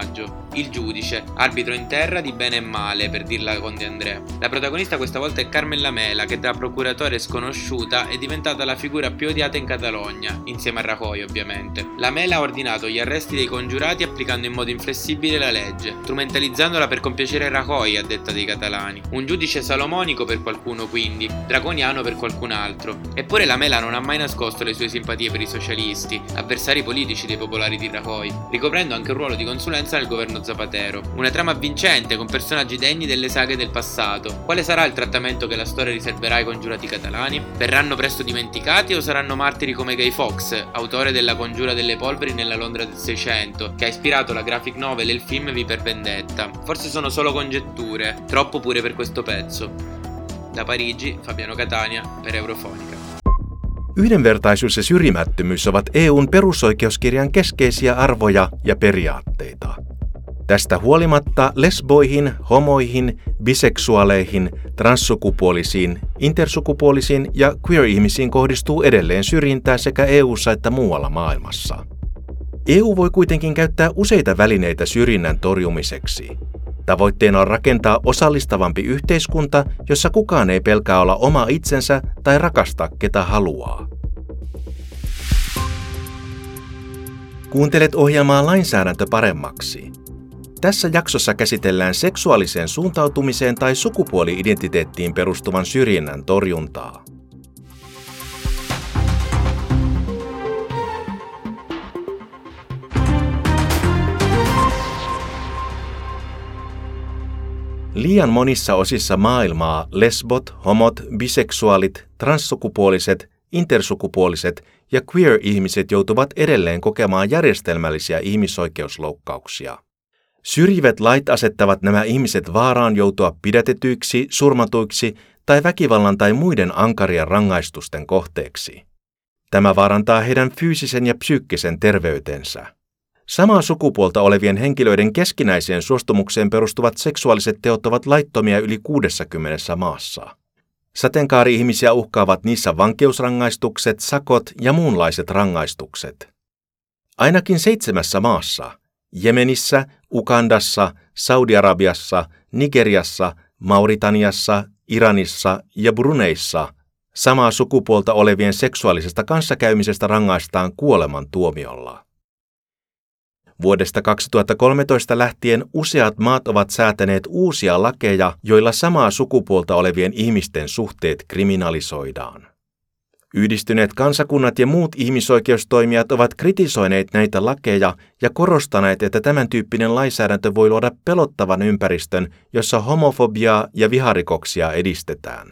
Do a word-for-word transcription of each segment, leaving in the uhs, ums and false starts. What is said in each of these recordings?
personaggio, il giudice, arbitro in terra di bene e male, per dirla con De André. La protagonista questa volta è Carmen Lamela, che da procuratore sconosciuta è diventata la figura più odiata in Catalogna, insieme a Rajoy ovviamente. Lamela ha ordinato gli arresti dei congiurati applicando in modo inflessibile la legge, strumentalizzandola per compiacere Rajoy, a detta dei catalani. Un giudice salomonico per qualcuno quindi, draconiano per qualcun altro. Eppure Lamela non ha mai nascosto le sue simpatie per i socialisti, avversari politici dei popolari di Rajoy, ricoprendo anche un ruolo di consulenza nel governo Zapatero. Una trama avvincente con personaggi degni delle saghe del passato. Quale sarà il trattamento che la storia riserverà ai congiurati catalani? Verranno presto dimenticati o saranno martiri come Guy Fawkes, autore della Congiura delle polveri nella Londra del Seicento, che ha ispirato la graphic novel e il film V per Vendetta? Forse sono solo congetture, troppo pure per questo pezzo. Da Parigi, Fabiano Catania per Eurofonica. Yhdenvertaisuus ja syrjimättömyys ovat E U:n perusoikeuskirjan keskeisiä arvoja ja periaatteita. Tästä huolimatta lesboihin, homoihin, biseksuaaleihin, transsukupuolisiin, intersukupuolisiin ja queer-ihmisiin kohdistuu edelleen syrjintää sekä E U:ssa että muualla maailmassa. E U voi kuitenkin käyttää useita välineitä syrjinnän torjumiseksi. Tavoitteena on rakentaa osallistavampi yhteiskunta, jossa kukaan ei pelkää olla oma itsensä tai rakastaa ketä haluaa. Kuuntelet ohjelmaa Lainsäädäntö paremmaksi. Tässä jaksossa käsitellään seksuaaliseen suuntautumiseen tai sukupuoli-identiteettiin perustuvan syrjinnän torjuntaa. Liian monissa osissa maailmaa lesbot, homot, biseksuaalit, transsukupuoliset, intersukupuoliset ja queer-ihmiset joutuvat edelleen kokemaan järjestelmällisiä ihmisoikeusloukkauksia. Syrjivät lait asettavat nämä ihmiset vaaraan joutua pidätetyiksi, surmatuiksi tai väkivallan tai muiden ankarien rangaistusten kohteeksi. Tämä vaarantaa heidän fyysisen ja psyykkisen terveytensä. Samaa sukupuolta olevien henkilöiden keskinäiseen suostumukseen perustuvat seksuaaliset teot ovat laittomia yli kuudessakymmenessä maassa. Sateenkaari-ihmisiä uhkaavat niissä vankeusrangaistukset, sakot ja muunlaiset rangaistukset. Ainakin seitsemässä maassa, Jemenissä, Ugandassa, Saudi-Arabiassa, Nigeriassa, Mauritaniassa, Iranissa ja Bruneissa, samaa sukupuolta olevien seksuaalisesta kanssakäymisestä rangaistaan kuolemantuomiolla. Vuodesta kaksituhattakolmetoista lähtien useat maat ovat säätäneet uusia lakeja, joilla samaa sukupuolta olevien ihmisten suhteet kriminalisoidaan. Yhdistyneet kansakunnat ja muut ihmisoikeustoimijat ovat kritisoineet näitä lakeja ja korostaneet, että tämän tyyppinen lainsäädäntö voi luoda pelottavan ympäristön, jossa homofobiaa ja viharikoksia edistetään.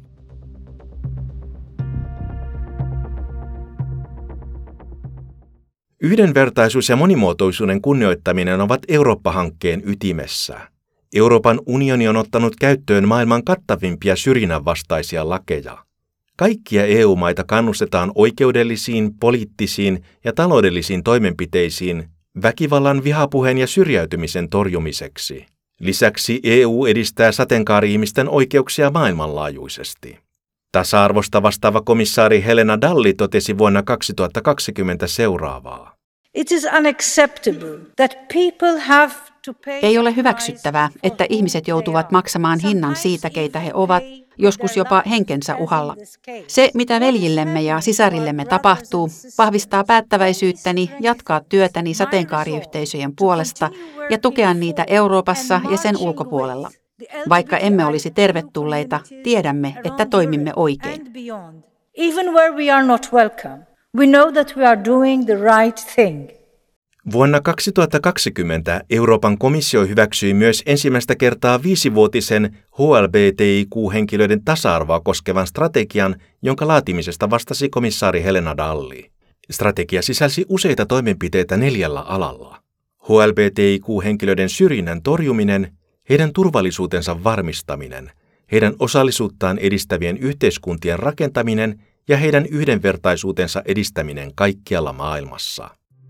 Yhdenvertaisuus ja monimuotoisuuden kunnioittaminen ovat Eurooppa-hankkeen ytimessä. Euroopan unioni on ottanut käyttöön maailman kattavimpia syrjinnän vastaisia lakeja. Kaikkia E U-maita kannustetaan oikeudellisiin, poliittisiin ja taloudellisiin toimenpiteisiin väkivallan, vihapuheen ja syrjäytymisen torjumiseksi. Lisäksi E U edistää sateenkaari-ihmisten oikeuksia maailmanlaajuisesti. Tasa-arvosta vastaava komissaari Helena Dalli totesi vuonna kaksituhattakaksikymmentä seuraavaa. It is unacceptable that people have to pay. Ei ole hyväksyttävää, että ihmiset joutuvat maksamaan hinnan siitä, keitä he ovat, joskus jopa henkensä uhalla. Se, mitä veljillemme ja sisarillemme tapahtuu, vahvistaa päättäväisyyttäni jatkaa työtäni sateenkaariyhteisöjen puolesta ja tukea niitä Euroopassa ja sen ulkopuolella. Vaikka emme olisi tervetulleita, tiedämme, että toimimme oikein. Even where we are not welcome, we know that we are doing the right thing. Vuonna kaksituhattakaksikymmentä Euroopan komissio hyväksyi myös ensimmäistä kertaa viisivuotisen H L B T I Q-henkilöiden tasa-arvoa koskevan strategian, jonka laatimisesta vastasi komissaari Helena Dalli. Strategia sisälsi useita toimenpiteitä neljällä alalla. H L B T I Q-henkilöiden syrjinnän torjuminen, heidän turvallisuutensa varmistaminen, heidän osallisuuttaan edistävien yhteiskuntien rakentaminen ja heidän yhdenvertaisuutensa edistäminen kaikkialla maailmassa.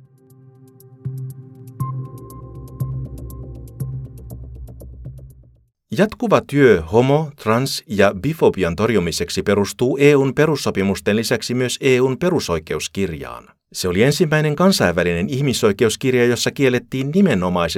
Jatkuva työ homo-, trans- ja bifobian torjumiseksi perustuu E U:n perussopimusten lisäksi myös E U:n perusoikeuskirjaan. Se oli ensimmäinen kansainvälinen ihmisoikeuskirja, jossa kiellettiin nimenomaisesti